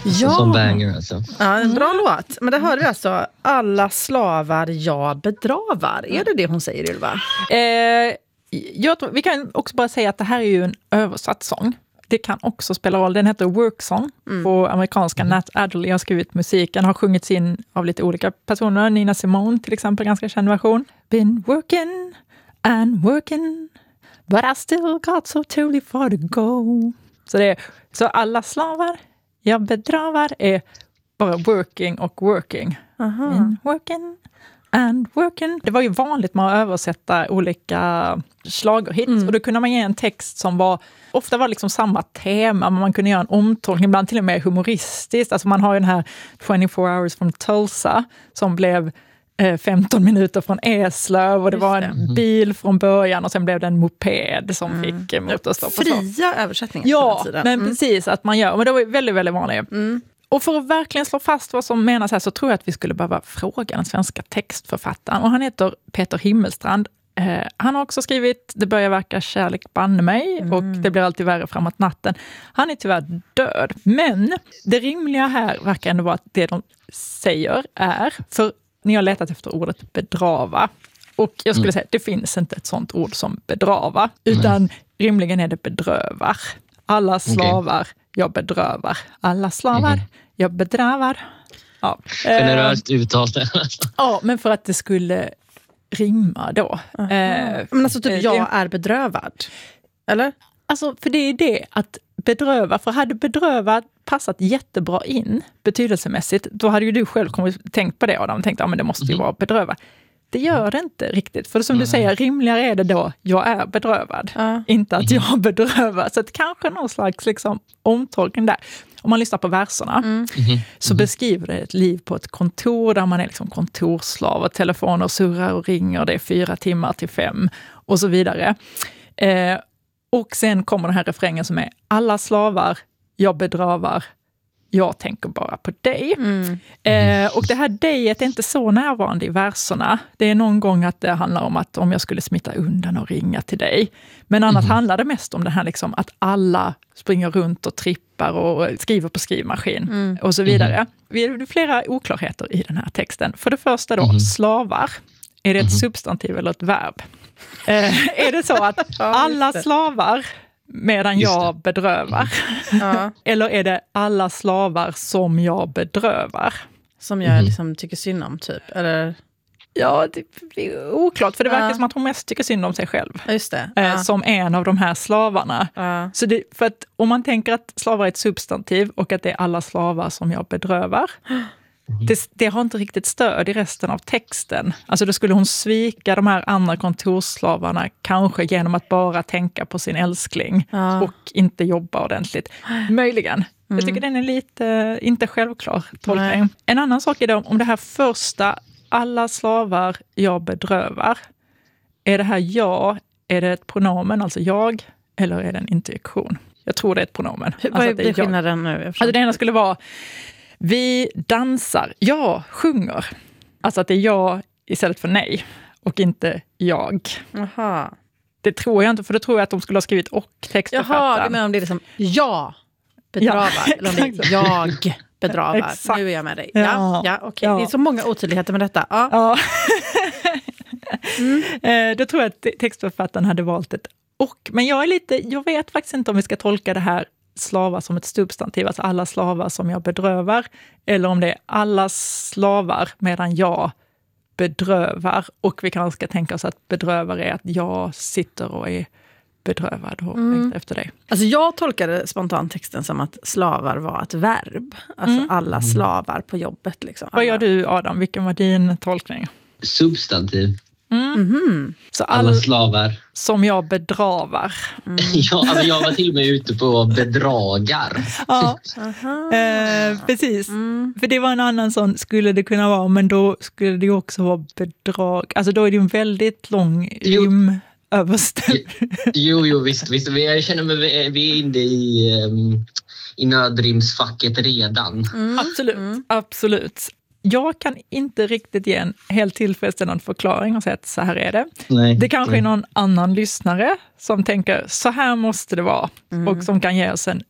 Som banger alltså. Ja, en bra låt. Men det hörde vi alltså. Alla slavar jag bedravar. Är det hon säger, Ylva? Vi kan också bara säga att det här är ju en översatt sång. Det kan också spela roll. Den heter Work Song på amerikanska. Nat Adderley har skrivit musiken. Har sjungits in av lite olika personer. Nina Simone till exempel, ganska känd version. Been working and working, but I still got so totally far to go. Så alla slavar jag bedravar är bara working och working. Been working and working. Det var ju vanligt med att översätta olika schlagerhits. Och då kunde man ge en text som ofta var liksom samma tema, men man kunde göra en omtolkning, ibland till och med humoristiskt. Alltså man har ju den här 24 hours from Tulsa som blev 15 minuter från Eslöv och det var en bil från början och sen blev det en moped som fick motorstopp. Fria översättningar. Ja, men precis att man gör. Men det var väldigt, väldigt vanligt. Och för att verkligen slå fast vad som menas här så tror jag att vi skulle behöva fråga den svenska textförfattaren. Och han heter Peter Himmelstrand. Han har också skrivit Det börjar verka kärlek banne mig och Det blir alltid värre framåt natten. Han är tyvärr död. Men det rimliga här verkar ändå vara att det de säger är, för ni har letat efter ordet bedrava. Och jag skulle säga att det finns inte ett sånt ord som bedrava. Utan rimligen är det bedrövar. Alla slavar jag bedrövar. Alla slavar jag bedrövar. Ja. Generöst uttal. Ja, men för att det skulle rimma då. Men alltså typ jag är bedrövad. Eller? Alltså för det är det att bedröva. För hade bedrövad passat jättebra in betydelsemässigt, då hade ju du själv tänkt på det och de tänkte, men det måste ju vara bedröva. Det gör det inte riktigt. För som du säger, rimligare är det då jag är bedrövad. Inte att jag bedrövar. Så att kanske någon slags liksom omtolkning där. Om man lyssnar på verserna så beskriver det ett liv på ett kontor där man är liksom kontorsslav och telefoner surrar och ringer. Det är 4 timmar till 5 och så vidare. Och sen kommer den här refrängen som är alla slavar jag bedrövar. Jag tänker bara på dig. Och det här dejet är inte så närvarande i verserna. Det är någon gång att det handlar om att om jag skulle smita undan och ringa till dig. Men annars handlar det mest om det här liksom att alla springer runt och trippar och skriver på skrivmaskin och så vidare. Det är flera oklarheter i den här texten. För det första då, slavar. Är det ett substantiv eller ett verb? Är det så att alla slavar medan jag bedrövar? Eller är det alla slavar som jag bedrövar? Som jag liksom tycker synd om typ? Eller? Ja, det är oklart. För det verkar som att hon mest tycker synd om sig själv. Just det. Som en av de här slavarna. Så för att om man tänker att slavar är ett substantiv och att det är alla slavar som jag bedrövar. Det har inte riktigt stöd i resten av texten. Alltså då skulle hon svika de här andra kontorsslavarna kanske genom att bara tänka på sin älskling och inte jobba ordentligt. Möjligen. Jag tycker den är lite inte självklar tolkning. En annan sak är då om det här första alla slavar jag bedrövar. Är det här är det ett pronomen, alltså jag, eller är det en interjektion? Jag tror det är ett pronomen. Vad är skillnaden nu? Alltså det ena skulle vara vi dansar, jag sjunger. Alltså att det är jag istället för nej och inte jag. Aha. Det tror jag inte, för då tror jag att de skulle ha skrivit och textförfattaren. Jaha, men om det är liksom jag bedravar, eller om det är jag bedravar. Exakt. Nu är jag med dig. Ja, okej. Det är så många otydligheter med detta. Ja. Då tror jag att textförfattaren hade valt ett och. Men jag vet faktiskt inte om vi ska tolka det här slavar som ett substantiv, alltså alla slavar som jag bedrövar, eller om det är alla slavar medan jag bedrövar, och vi kanske ska tänka oss att bedrövar är att jag sitter och är bedrövad och längtar efter dig. Alltså jag tolkade spontant texten som att slavar var ett verb. Alltså alla slavar på jobbet liksom. Vad gör du, Adam? Vilken var din tolkning? Substantiv. Så alla slavar som jag bedravar. Ja, men jag var till och med ute på bedragar. Ja, precis. För det var en annan sån skulle det kunna vara, men då skulle det också vara bedrag. Alltså då är det en väldigt lång rim överställ. Jo, visst. Jag känner mig vi är inne i nödrimsfacket redan. Absolut. Jag kan inte riktigt ge en helt tillfredsställande förklaring och säga att så här är det. Det kanske är någon annan lyssnare som tänker så här måste det vara och som kan ge oss en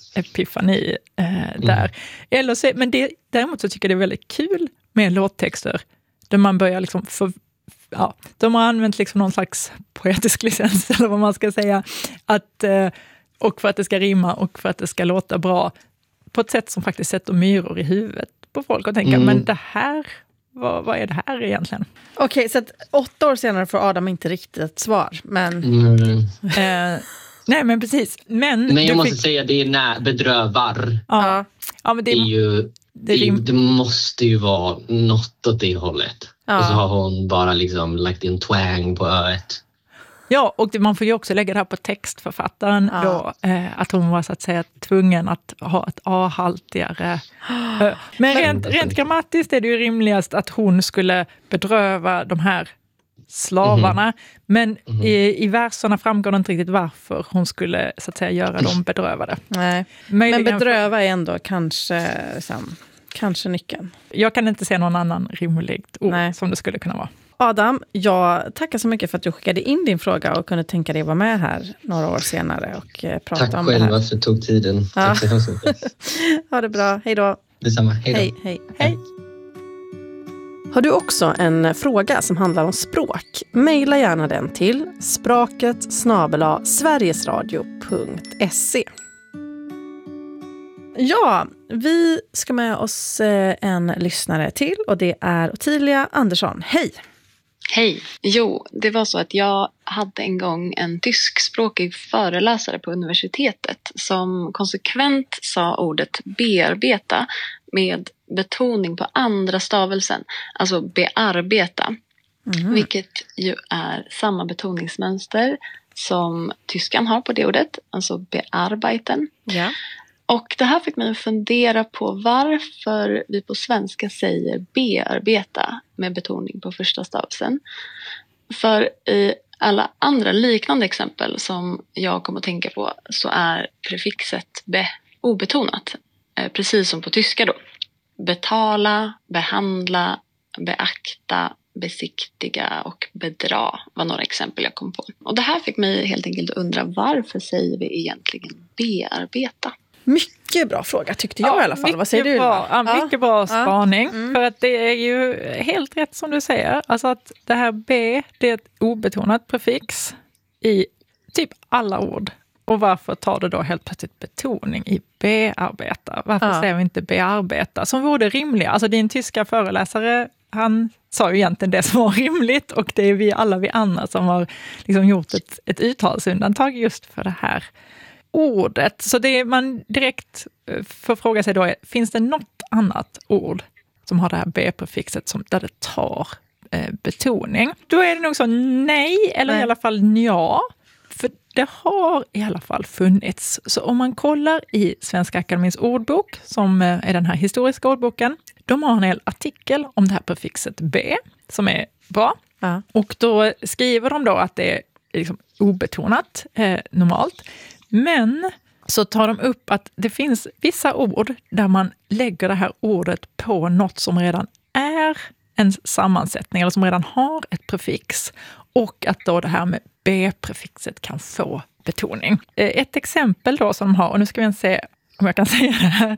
epifani där. Eller så, men däremot så tycker jag det är väldigt kul med låttexter där man börjar liksom de har använt liksom någon slags poetisk licens eller vad man ska säga, och för att det ska rimma och för att det ska låta bra på ett sätt som faktiskt sätter myror i huvudet på folk och tänka, men det här, vad är det här egentligen? Okej, så att 8 år senare får Adam inte riktigt ett svar, men... Nej, men precis. Men jag måste säga, det är bedrövar. Ja, men det är ju... Det måste ju vara något åt det hållet. Ja. Och så har hon bara liksom lagt in twang på öet. Ja, och man får ju också lägga det här på textförfattaren då, att hon var så att säga tvungen att ha ett A-haltigare. Men rent grammatiskt är det ju rimligast att hon skulle bedröva de här slavarna. Men i verserna framgår det inte riktigt varför hon skulle så att säga göra dem bedrövade. Nej. Men bedröva är ändå kanske nyckeln. Jag kan inte se någon annan rimligt ord som det skulle kunna vara. Adam, jag tackar så mycket för att du skickade in din fråga och kunde tänka dig vara med här några år senare och prata om det här. Tack själva för att det tog tiden. Ja. Tack så hemskt mycket. Ha det bra, hej då. Detsamma, hej då. Hej. Har du också en fråga som handlar om språk? Maila gärna den till spraket@sverigesradio.se. Ja, vi ska med oss en lyssnare till och det är Ottilia Andersson. Hej! Hej! Jo, det var så att jag hade en gång en tyskspråkig föreläsare på universitetet som konsekvent sa ordet bearbeta med betoning på andra stavelsen, alltså bearbeta. Vilket ju är samma betoningsmönster som tyskan har på det ordet, alltså bearbeiten. Ja. Och det här fick mig att fundera på varför vi på svenska säger bearbeta med betoning på första stavelsen. För i alla andra liknande exempel som jag kommer att tänka på så är prefixet be obetonat. Precis som på tyska då. Betala, behandla, beakta, besiktiga och bedra var några exempel jag kom på. Och det här fick mig helt enkelt att undra, varför säger vi egentligen bearbeta? Mycket bra fråga tyckte jag i alla fall. Vad säger du? Mycket bra spaning. För att det är ju helt rätt som du säger. Alltså att det här B, det är ett obetonat prefix i typ alla ord. Och varför tar det då helt plötsligt betoning i bearbeta? Varför säger vi inte bearbeta? Som vore det rimliga. Alltså din tyska föreläsare, han sa ju egentligen det som var rimligt. Och det är vi andra som har liksom gjort ett uttalsundantag just för det här ordet. Så det man direkt får fråga sig då är, finns det något annat ord som har det här B-prefixet där det tar betoning? Då är det nog så nej, eller i alla fall ja. För det har i alla fall funnits. Så om man kollar i Svenska Akademins ordbok, som är den här historiska ordboken, de har en hel artikel om det här prefixet B, som är bra. Ja. Och då skriver de då att det är liksom obetonat normalt. Men så tar de upp att det finns vissa ord där man lägger det här ordet på något som redan är en sammansättning eller som redan har ett prefix. Och att då det här med B-prefixet kan få betoning. Ett exempel då som de har, och nu ska vi se om jag kan säga det här.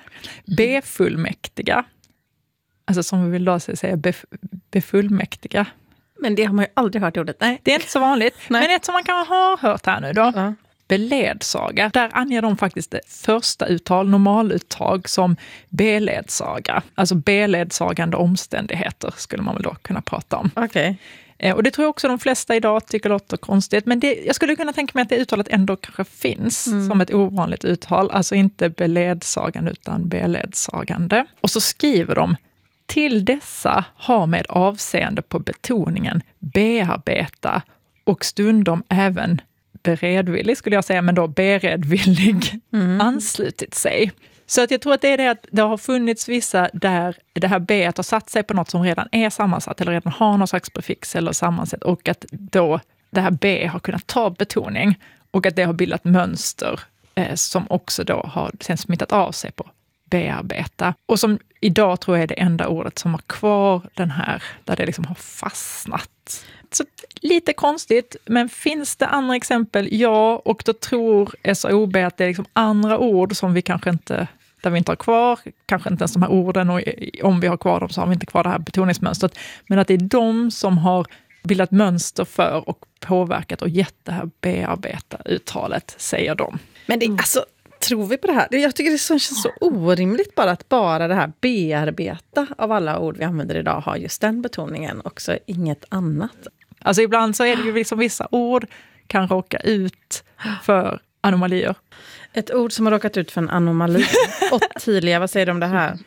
Befullmäktiga. Alltså som vi vill då säga befullmäktiga. Men det har man ju aldrig hört ordet. Nej. Det är inte så vanligt. Nej. Men ett som man kan ha hört här nu då. Ja. Beledsaga. Där anger de faktiskt det första normaluttag som beledsaga. Alltså beledsagande omständigheter skulle man väl då kunna prata om. Okej. Och det tror jag också de flesta idag tycker låter konstigt. Men jag skulle kunna tänka mig att det uttalet ändå kanske finns som ett ovanligt uttal. Alltså inte beledsagande utan beledsagande. Och så skriver de, till dessa har med avseende på betoningen bearbeta och stundom även beredvillig skulle jag säga, men då beredvillig anslutit sig. Så att jag tror att det är det att det har funnits vissa där det här B har satt sig på något som redan är sammansatt eller redan har någon slags prefix eller sammansatt och att då det här B har kunnat ta betoning och att det har bildat mönster som också då har sen smittat av sig på bearbeta. Och som idag tror jag är det enda ordet som har kvar den här, där det liksom har fastnat. Så lite konstigt, men finns det andra exempel? Ja, och då tror SAOB att det är liksom andra ord som vi kanske inte, där vi inte har kvar, kanske inte ens de här orden, och om vi har kvar dem så har vi inte kvar det här betoningsmönstret, men att det är de som har bildat mönster för och påverkat och gett det här bearbeta-uttalet, säger de. Men det, alltså, tror vi på det här? Jag tycker det känns så orimligt bara det här bearbeta av alla ord vi använder idag har just den betoningen, också inget annat. Alltså ibland så är det ju liksom vissa ord kan råka ut för anomalier. Ett ord som har råkat ut för en anomali. Ottilia, vad säger du om det här?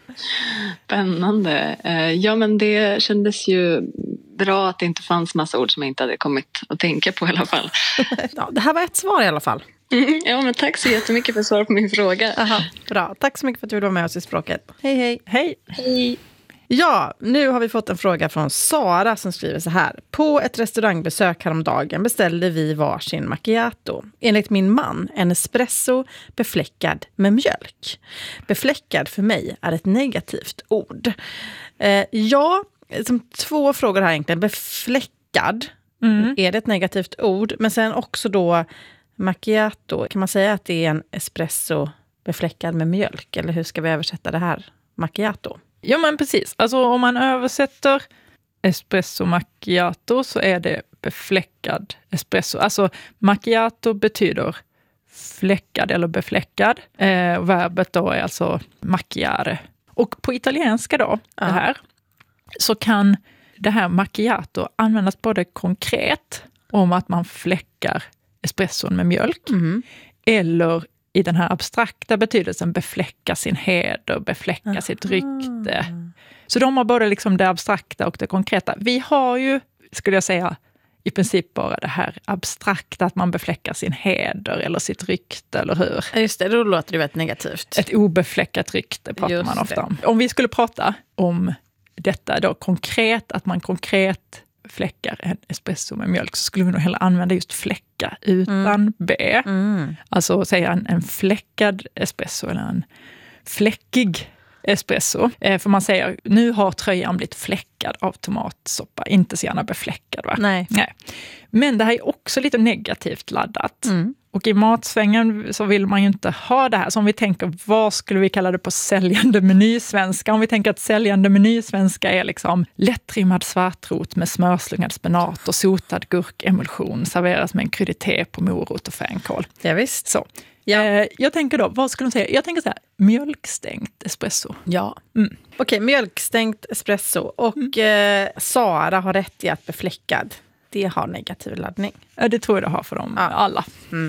Spännande. Ja, men det kändes ju bra att det inte fanns massa ord som jag inte hade kommit att tänka på i alla fall. Ja, det här var ett svar i alla fall. Ja, men tack så jättemycket för svar på min fråga. Aha, bra. Tack så mycket för att du var med oss i Språket. Hej, hej. Hej. Hej. Ja, nu har vi fått en fråga från Sara som skriver så här. På ett restaurangbesök häromdagen beställde vi varsin macchiato. Enligt min man, en espresso befläckad med mjölk. Befläckad för mig är ett negativt ord. Ja, som 2 frågor här egentligen. Befläckad, är det ett negativt ord? Men sen också då macchiato. Kan man säga att det är en espresso befläckad med mjölk? Eller hur ska vi översätta det här? Macchiato. Ja, men precis. Alltså om man översätter espresso macchiato så är det befläckad espresso. Alltså macchiato betyder fläckad eller befläckad. Verbet då är alltså macchiare. Och på italienska då, det här, så kan det här macchiato användas både konkret om att man fläckar espresson med mjölk eller i den här abstrakta betydelsen befläcka sin heder, befläcka sitt rykte. Så de har både liksom det abstrakta och det konkreta. Vi har ju, skulle jag säga, i princip bara det här abstrakta, att man befläckar sin heder eller sitt rykte, eller hur? Ja, just det, då låter det väldigt negativt. Ett obefläckat rykte pratar just man ofta om. Om vi skulle prata om detta då konkret, att man konkret fläckar en espresso med mjölk, så skulle vi nog hellre använda just fläcka utan B. Alltså säga en fläckad espresso eller en fläckig espresso. För man säger, nu har tröjan blivit fläckad av tomatsoppa. Inte så gärna befläckad, va? Nej. Men det här är också lite negativt laddat. Och i matsvängen så vill man ju inte ha det här. Så om vi tänker, vad skulle vi kalla det på säljande menysvenska? Om vi tänker att säljande menysvenska är liksom lättrimmad svartrot med smörslungad spenat och sotad gurkemulsion serveras med en krydité på morot och fänkål. Ja, visst. Så. Ja. Jag tänker då, vad skulle de säga? Jag tänker så här, mjölkstängt espresso. Ja. Okej, mjölkstängt espresso. Och Sara har rätt i att befläckad. Det har negativ laddning. Ja, det tror jag det har för dem alla.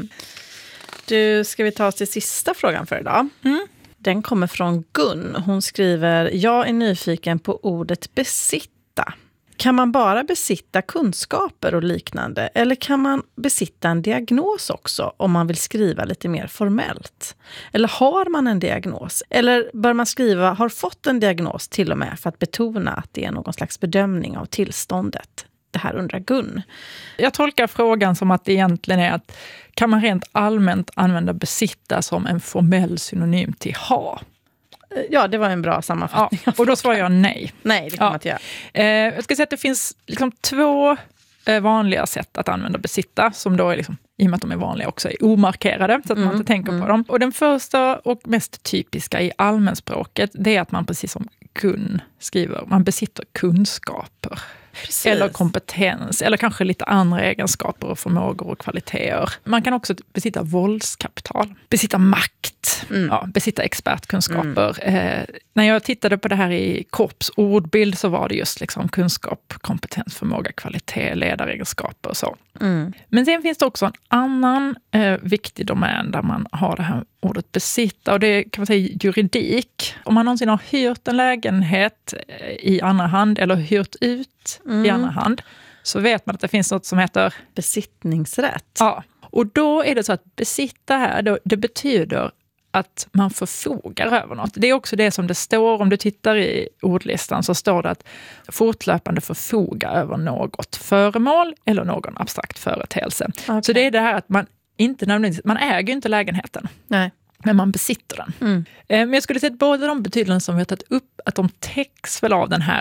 Du, ska vi ta oss till sista frågan för idag? Den kommer från Gun. Hon skriver, jag är nyfiken på ordet besitta. Kan man bara besitta kunskaper och liknande? Eller kan man besitta en diagnos också om man vill skriva lite mer formellt? Eller har man en diagnos? Eller bör man skriva har fått en diagnos till och med för att betona att det är någon slags bedömning av tillståndet? Det här undrar Gun. Jag tolkar frågan som att det egentligen är att kan man rent allmänt använda besitta som en formell synonym till ha? Ja, det var en bra sammanfattning. Ja, och då svarar jag nej. Nej, det kommer man inte göra. Jag ska säga att det finns liksom 2 vanliga sätt att använda besitta, som då är liksom, i och med att de är vanliga också, är omarkerade, så att man inte tänker på dem. Och den första och mest typiska i allmänspråket, det är att man precis som Gun skriver, man besitter kunskaper. Precis. Eller kompetens, eller kanske lite andra egenskaper och förmågor och kvaliteter. Man kan också besitta våldskapital, besitta makt, besitta expertkunskaper. När jag tittade på det här i Korps ordbild så var det just liksom kunskap, kompetens, förmåga, kvalitet, ledaregenskaper och så. Men sen finns det också en annan viktig domän där man har det här ordet besitta, och det kan man säga juridik. Om man någonsin har hyrt en lägenhet i andra hand eller hyrt ut i andra hand, så vet man att det finns något som heter besittningsrätt. Ja, och då är det så att besitta här, det betyder att man förfogar över något. Det är också det som det står, om du tittar i ordlistan så står det att fortlöpande förfoga över något föremål eller någon abstrakt företeelse. Okay. Så det är det här att man äger inte lägenheten. Nej. Men man besitter den. Men jag skulle säga att båda de betydelser som vi har tagit upp, att de täcks väl av den här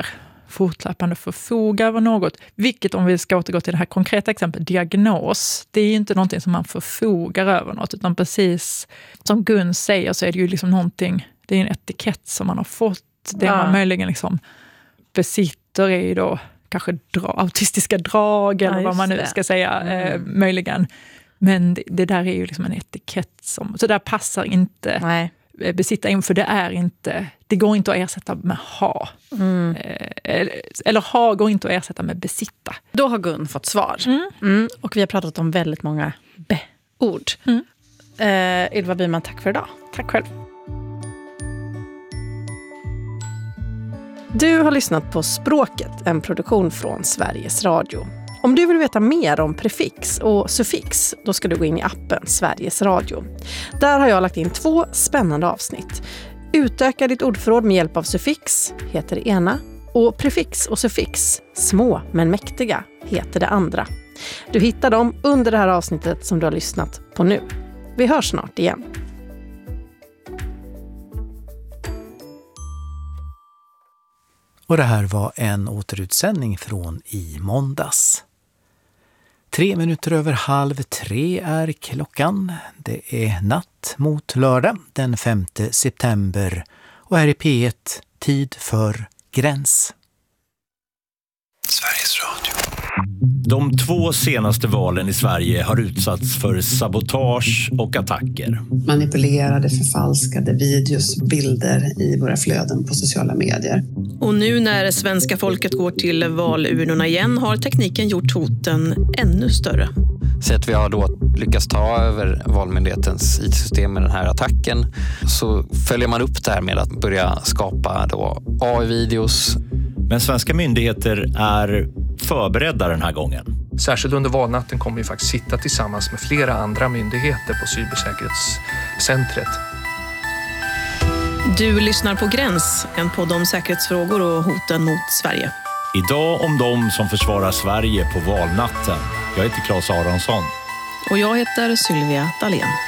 fortlöpande förfoga över något. Vilket, om vi ska återgå till det här konkreta exemplet, diagnos. Det är ju inte någonting som man förfogar över något, utan precis som Gun säger så är det ju liksom någonting, det är en etikett som man har fått. Det man möjligen liksom besitter är ju då kanske autistiska drag eller vad man nu ska säga, möjligen. Men det där är ju liksom en etikett så där passar inte besitta in, för det går inte att ersätta med ha. Eller ha går inte att ersätta med besitta. Då har Gun fått svar. Och vi har pratat om väldigt många ord. Ylva Byman, tack för idag. Tack själv. Du har lyssnat på Språket, en produktion från Sveriges Radio. Om du vill veta mer om prefix och suffix, då ska du gå in i appen Sveriges Radio. Där har jag lagt in 2 spännande avsnitt. Utöka ditt ordförråd med hjälp av suffix heter det ena, och prefix och suffix, små men mäktiga, heter det andra. Du hittar dem under det här avsnittet som du har lyssnat på nu. Vi hörs snart igen. Och det här var en återutsändning från i måndags. 3:03 är klockan. Det är natt mot lördag den 5 september. Och här är P1, tid för Gräns. Sveriges Radio. De 2 senaste valen i Sverige har utsatts för sabotage och attacker. Manipulerade, förfalskade videos, bilder i våra flöden på sociala medier. Och nu när svenska folket går till valurnorna igen har tekniken gjort hoten ännu större. Så att vi har då lyckats ta över Valmyndighetens IT-system med den här attacken, så följer man upp det här med att börja skapa då AI-videos. Men svenska myndigheter är förberedda den här gången. Särskilt under valnatten kommer vi faktiskt sitta tillsammans med flera andra myndigheter på cybersäkerhetscentret. Du lyssnar på Gräns, en podd om säkerhetsfrågor och hoten mot Sverige. Idag om de som försvarar Sverige på valnatten. Jag heter Claes Aronsson. Och jag heter Sylvia Dahlén.